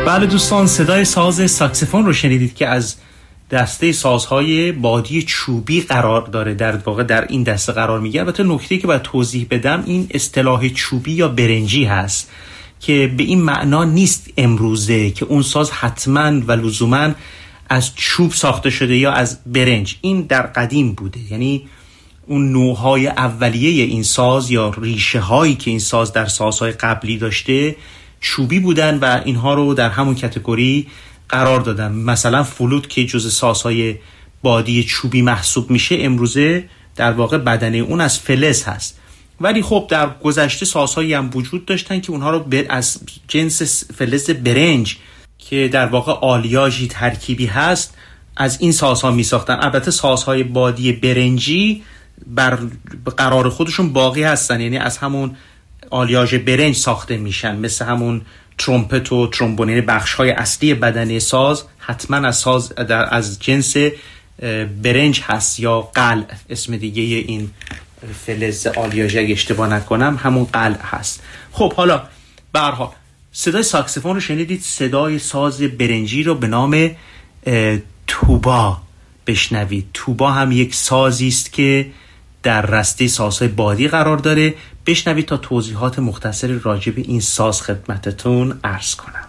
بله دوستان، صدای ساز ساکسیفون رو شنیدید که از دسته سازهای بادی چوبی قرار داره، در واقع در این دسته قرار میگیره. البته نکته‌ای که باید توضیح بدم این اصطلاح چوبی یا برنجی هست که به این معنا نیست امروزه که اون ساز حتما و لزوما از چوب ساخته شده یا از برنج. این در قدیم بوده، یعنی اون نوعهای اولیه این ساز یا ریشه هایی که این ساز در سازهای قبلی داشته چوبی بودن و اینها رو در همون کاتگوری قرار دادن. مثلا فلوت که جز سازهای بادی چوبی محسوب میشه امروزه در واقع بدنه اون از فلز هست، ولی خب در گذشته سازهایی هم وجود داشتن که اونها رو از جنس فلز برنج که در واقع آلیاژی ترکیبی هست از این سازها می ساختن. البته سازهای بادی برنجی بر قرار خودشون باقی هستن، یعنی از همون آلیاژ برنج ساخته میشن، مثل همون ترومپت و ترومبون، یعنی بخش‌های اصلی بدنه ساز حتما از جنس برنج هست یا قلع، اسم دیگه این فلز آلیاژ اگه اشتباه نکنم همون قلع هست. خب حالا به هر حال صدای ساکسیفون رو شنیدید، صدای ساز برنجی رو به نام توبا بشنوید. توبا هم یک سازی است که در رسته سازهای بادی قرار داره. بشنوید تا توضیحات مختصری راجع به این ساز خدمتتون عرض کنم.